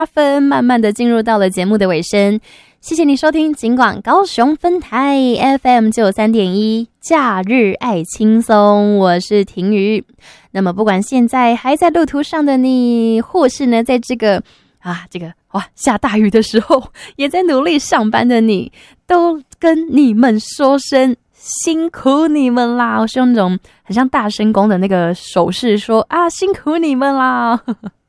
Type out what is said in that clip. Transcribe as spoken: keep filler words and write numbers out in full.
分，慢慢的进入到了节目的尾声。谢谢你收听警广高雄分台 F M 九十三点一假日爱轻松，我是婷瑜。那么不管现在还在路途上的你，或是呢在这个啊这个哇下大雨的时候也在努力上班的你，都跟你们说声辛苦你们啦！我是用那种很像大声公的那个手势说啊辛苦你们啦。